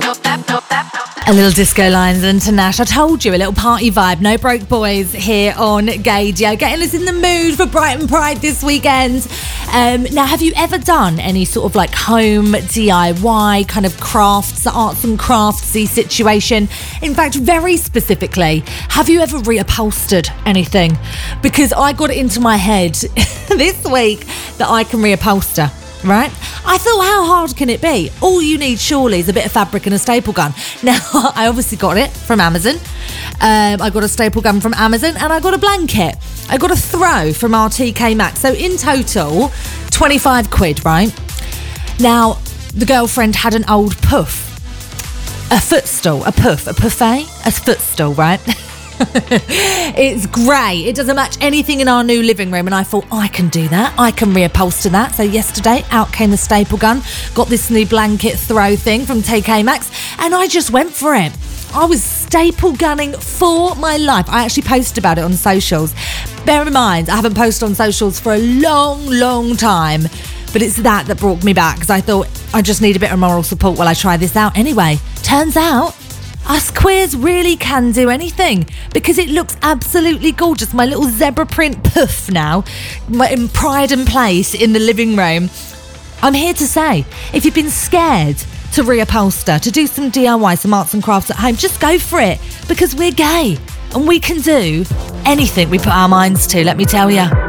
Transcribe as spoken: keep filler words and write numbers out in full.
A little Disco Lines and Tinashe. I told you, a little party vibe. No Broke Boys here on Gaydio, getting us in the mood for Brighton Pride this weekend. Um, now, have you ever done any sort of like home D I Y kind of crafts, arts and craftsy situation? In fact, very specifically, have you ever reupholstered anything? Because I got it into my head this week that I can reupholster. Right? I thought, how hard can it be? All you need surely is a bit of fabric and a staple gun. Now, I obviously got it from Amazon. Um, I got a staple gun from Amazon and I got a blanket. I got a throw from our T K Maxx. So in total, twenty-five quid, right? Now, the girlfriend had an old puff. A footstool, a puff, a buffet, a footstool, right? It's grey. It doesn't match anything in our new living room, and I thought, I can do that. I can reupholster that. So yesterday, out came the staple gun, got this new blanket throw thing from T K Maxx, and I just went for it. I was staple gunning for my life. I actually posted about it on socials. Bear in mind, I haven't posted on socials for a long, long time, but it's that that brought me back, because I thought I just need a bit of moral support while I try this out. Anyway, turns out us queers really can do anything, because it looks absolutely gorgeous. My little zebra print puff now, my, in pride and place in the living room. I'm here to say, if you've been scared to reupholster, to do some D I Y, some arts and crafts at home, just go for it, because we're gay and we can do anything we put our minds to, let me tell you.